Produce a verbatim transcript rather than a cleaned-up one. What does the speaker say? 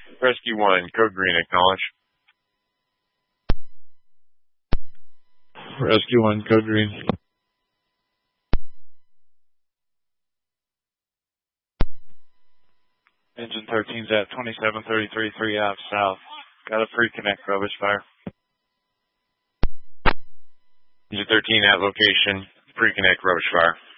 Rescue one, code green, acknowledge. Rescue one, code green. Engine thirteen's at twenty-seven thirty-three, three out south. Got a pre-connect rubbish fire. Engine thirteen at location, pre-connect rubbish fire.